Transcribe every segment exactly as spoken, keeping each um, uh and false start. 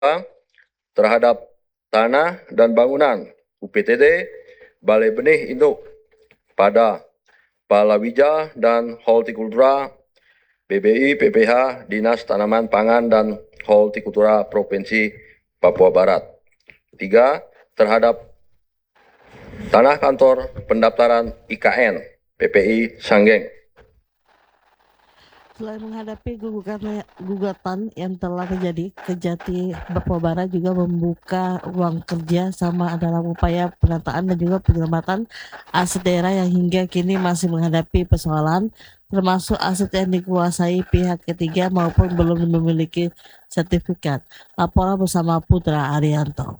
terhadap tanah dan bangunan U P T D, Balai Benih Induk pada Palawija dan Hortikultura, B B I P P H, Dinas Tanaman Pangan dan Hortikultura Provinsi Papua Barat. Tiga, terhadap tanah kantor pendaftaran I K N P P I Sanggeng. Selain menghadapi gugatan, gugatan yang telah terjadi, Kejati Papua Barat juga membuka ruang kerja sama dalam upaya penataan dan juga penyelamatan aset daerah yang hingga kini masih menghadapi persoalan, termasuk aset yang dikuasai pihak ketiga maupun belum memiliki sertifikat. Laporan bersama Putra Arianto.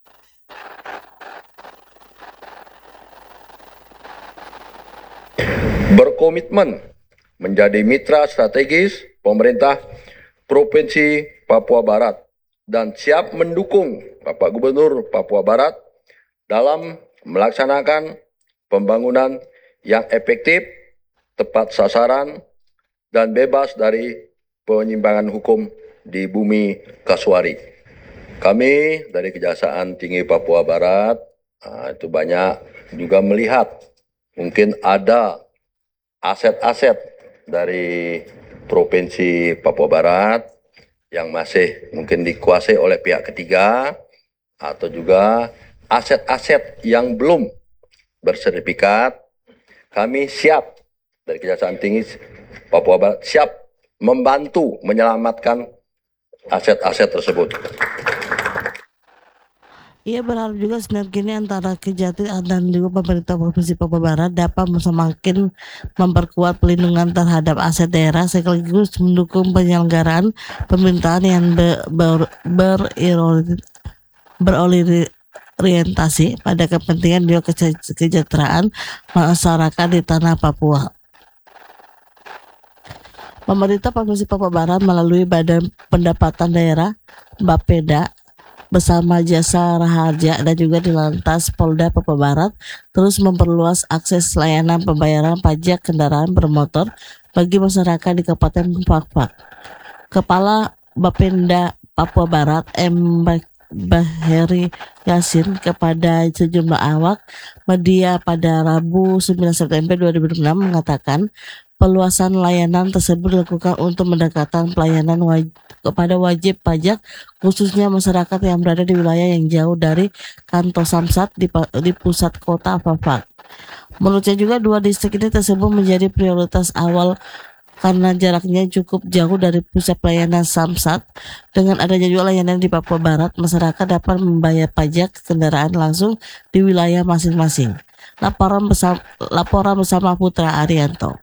Berkomitmen menjadi mitra strategis pemerintah Provinsi Papua Barat dan siap mendukung Bapak Gubernur Papua Barat dalam melaksanakan pembangunan yang efektif, tepat sasaran, dan bebas dari penyimpangan hukum di bumi Kasuari. Kami dari Kejaksaan Tinggi Papua Barat nah, itu banyak juga melihat mungkin ada aset-aset dari Provinsi Papua Barat yang masih mungkin dikuasai oleh pihak ketiga atau juga aset-aset yang belum bersertifikat. Kami siap dari Kejaksaan Tinggi Papua Barat siap membantu menyelamatkan aset-aset tersebut. Ia berharap juga sinergi ini antara Kejati dan juga pemerintah Provinsi Papua Barat dapat semakin memperkuat pelindungan terhadap aset daerah sekaligus mendukung penyelenggaraan pemerintahan yang ber, ber, berorientasi pada kepentingan dan kesejahteraan masyarakat di tanah Papua. Pemerintah Provinsi Papua Barat melalui Badan Pendapatan Daerah Bapeda bersama Jasa Raharja dan juga di Lantas Polda Papua Barat terus memperluas akses layanan pembayaran pajak kendaraan bermotor bagi masyarakat di Kabupaten Fakfak. Kepala Bapenda Papua Barat M. Baheri Yasin kepada sejumlah awak media pada Rabu sembilan September dua ribu dua puluh enam mengatakan perluasan layanan tersebut dilakukan untuk mendekatkan pelayanan waj- kepada wajib pajak, khususnya masyarakat yang berada di wilayah yang jauh dari kantor Samsat di, di pusat kota Fafak. Menurutnya juga dua distrik ini tersebut menjadi prioritas awal karena jaraknya cukup jauh dari pusat pelayanan Samsat. Dengan adanya juga layanan di Papua Barat, masyarakat dapat membayar pajak kendaraan langsung di wilayah masing-masing. Laporan bersama, laporan bersama Putra Arianto.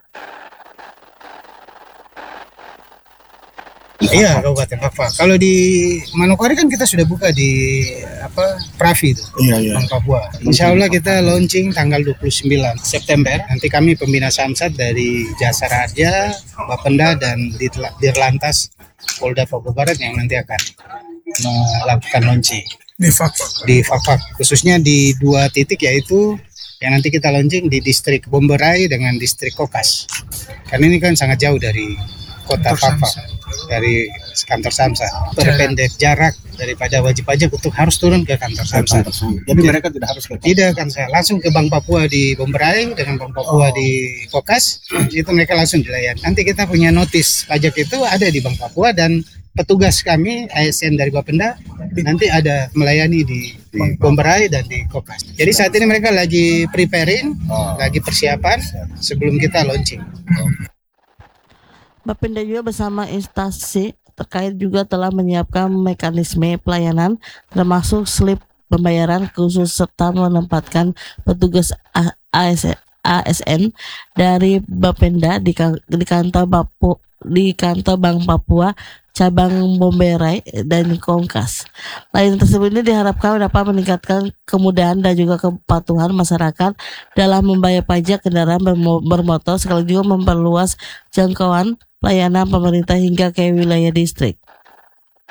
Iya, Kabupaten Fakfak. Kalau di Manokwari kan kita sudah buka di apa Pravi itu, iya, iya. Bank Papua. Insya Allah kita launching tanggal dua puluh sembilan September. Nanti kami pembina Samsat dari Jasa Raharja, Bapenda dan Dirlantas Polda Papua Barat yang nanti akan melakukan launching di Fakfak. Di Fakfak, khususnya di dua titik yaitu yang nanti kita launching di distrik Bomberai dengan distrik Kokas. Karena ini kan sangat jauh dari kota Fakfak, dari kantor Samsat, perpendek jarak daripada wajib pajak untuk harus turun ke kantor Samsat. Jadi mereka tidak harus ke tidak kan saya langsung ke Bank Papua di Bomberai dengan Bank Papua oh. di Kokas, itu mereka langsung dilayani. Nanti kita punya notis pajak itu ada di Bank Papua dan petugas kami A S N dari Bapenda nanti ada melayani di, di Bomberai dan di Kokas. Jadi saat ini mereka lagi preparing, oh. lagi persiapan sebelum kita launching. Oh. Bapenda juga bersama instansi terkait juga telah menyiapkan mekanisme pelayanan termasuk slip pembayaran khusus serta menempatkan petugas A S N dari Bapenda di, di kantor Bapu, di kantor Bank Papua cabang Bomberai dan Kongkas. Layanan tersebut ini diharapkan dapat meningkatkan kemudahan dan juga kepatuhan masyarakat dalam membayar pajak kendaraan bermotor sekaligus juga memperluas jangkauan pelayanan pemerintah hingga ke wilayah distrik.